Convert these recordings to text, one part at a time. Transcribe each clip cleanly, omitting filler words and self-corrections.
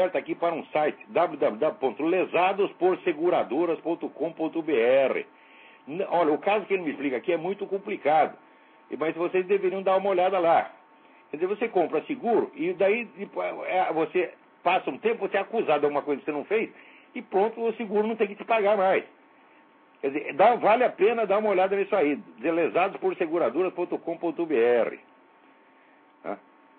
aqui para um site www.lesadosporseguradoras.com.br. Olha, o caso que ele me explica aqui é muito complicado, mas vocês deveriam dar uma olhada lá. Quer dizer, você compra seguro e daí você passa um tempo, você é acusado de alguma coisa que você não fez e pronto, o seguro não tem que te pagar mais. Quer dizer, vale a pena dar uma olhada nisso aí, lesadosporseguradoras.com.br. Tá?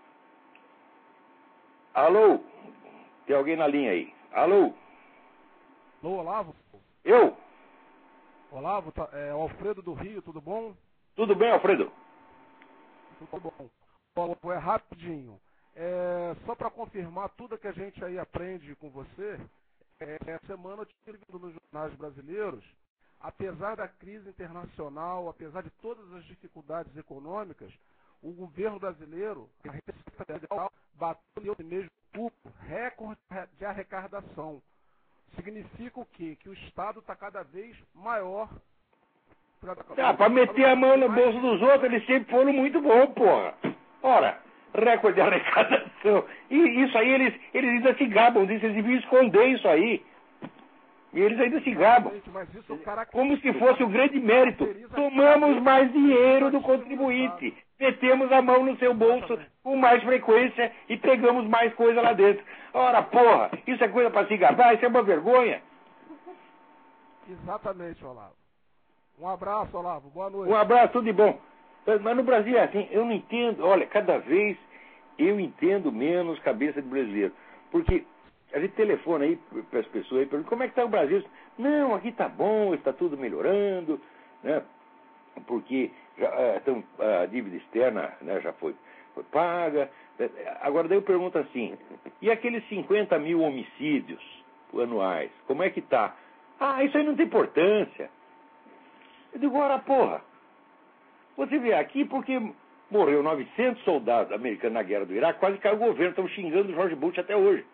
Alô? Tem alguém na linha aí? Alô? Alô, Olavo? Eu? Olavo, é Alfredo do Rio, tudo bom? Tudo bem, Alfredo? Tudo bom. Olavo, é rapidinho. Só para confirmar tudo que a gente aí aprende com você, semana eu tive nos jornais brasileiros, apesar da crise internacional, apesar de todas as dificuldades econômicas, o governo brasileiro, a Receita Federal, bateu no mesmo recorde de arrecadação. Significa o quê? Que o Estado está cada vez maior. Para meter a mão no bolso dos outros, eles sempre foram muito bons, porra. Ora, recorde de arrecadação. E isso aí, eles ainda se gabam disso, eles deviam esconder isso aí. E eles ainda se gabam. Como se fosse o grande mérito. Tomamos mais dinheiro do contribuinte. Metemos a mão no seu bolso com mais frequência e pegamos mais coisa lá dentro. Ora, porra, isso é coisa para se gabar? Isso é uma vergonha. Exatamente, Olavo. Um abraço, Olavo. Boa noite. Um abraço, tudo de bom. Mas no Brasil é assim, eu não entendo. Olha, cada vez eu entendo menos cabeça de brasileiro. Porque a gente telefona aí para as pessoas e pergunta, como é que está o Brasil? Não, aqui está bom, está tudo melhorando, né? Porque a dívida externa, né, já foi paga. Agora daí eu pergunto assim, e aqueles 50 mil homicídios anuais, como é que está? Ah, isso aí não tem importância. Eu digo, ora, porra, você vê aqui porque morreu 900 soldados americanos na guerra do Iraque, quase caiu o governo, estão xingando o George Bush até hoje.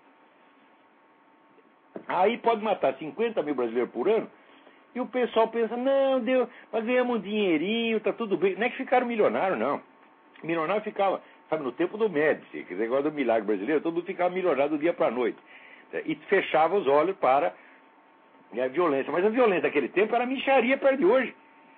Aí pode matar 50 mil brasileiros por ano, e o pessoal pensa, não, Deus, nós ganhamos um dinheirinho, tá tudo bem. Não é que ficaram milionários, não. Milionário ficava, sabe, no tempo do Médici, que negócio do milagre brasileiro, todo mundo ficava milionário do dia para a noite. E fechava os olhos para a violência. Mas a violência daquele tempo era mixaria perto de hoje.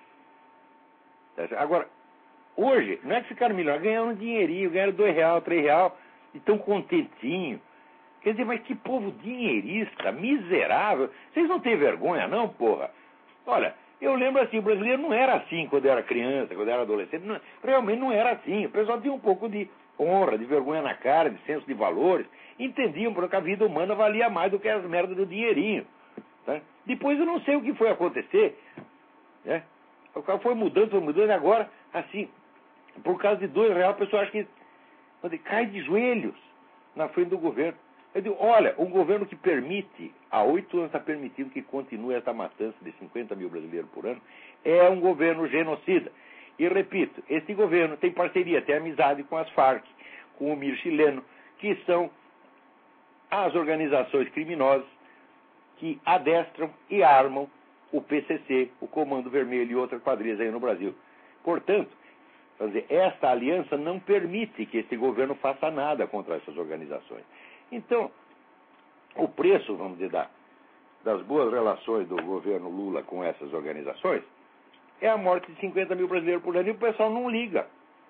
Agora, hoje, não é que ficaram milionários, ganharam um dinheirinho, ganharam R$2, R$3, e tão contentinho. Quer dizer, mas que povo dinheirista, miserável. Vocês não têm vergonha, não, porra? Olha, eu lembro assim, o brasileiro não era assim quando era criança, quando era adolescente. Não, realmente não era assim. O pessoal tinha um pouco de honra, de vergonha na cara, de senso de valores. Entendiam porque a vida humana valia mais do que as merdas do dinheirinho. Tá? Depois eu não sei o que foi acontecer. Né? O cara foi mudando, e agora, assim, por causa de R$2, o pessoal acha que cai de joelhos na frente do governo. Eu digo, olha, um governo que permite, há 8 anos está permitindo que continue essa matança de 50 mil brasileiros por ano, é um governo genocida. E repito, esse governo tem parceria, tem amizade com as Farc, com o MIR chileno, que são as organizações criminosas que adestram e armam o PCC, o Comando Vermelho e outras quadrilhas aí no Brasil. Portanto, quer dizer, esta aliança não permite que esse governo faça nada contra essas organizações. Então, o preço, vamos dizer, das boas relações do governo Lula com essas organizações é a morte de 50 mil brasileiros por ano e o pessoal não liga.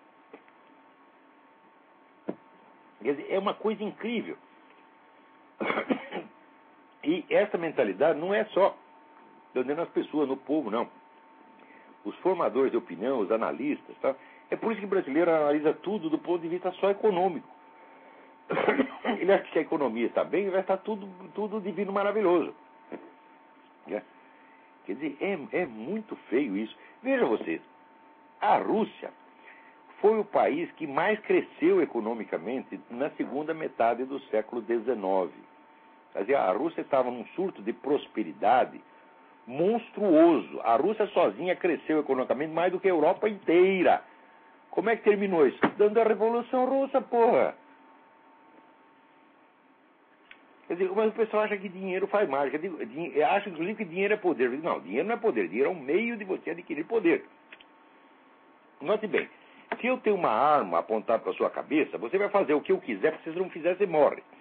Quer dizer, é uma coisa incrível. E essa mentalidade não é só nas pessoas, no povo, não. Os formadores de opinião, os analistas, tá? É por isso que o brasileiro analisa tudo do ponto de vista só econômico. Ele acha que se a economia está bem, vai estar tudo divino maravilhoso. Quer dizer, é muito feio isso. Veja vocês, a Rússia foi o país que mais cresceu economicamente na segunda metade do século XIX. Quer dizer, a Rússia estava num surto de prosperidade monstruoso. A Rússia sozinha cresceu economicamente mais do que a Europa inteira. Como é que terminou isso? Dando a Revolução Russa, porra. Quer dizer, mas o pessoal acha que dinheiro faz mágica. Acha, inclusive, que dinheiro é poder. Eu digo, não, dinheiro não é poder. Dinheiro é um meio de você adquirir poder. Note bem, se eu tenho uma arma apontada para a sua cabeça, você vai fazer o que eu quiser, porque se você não fizer, você morre.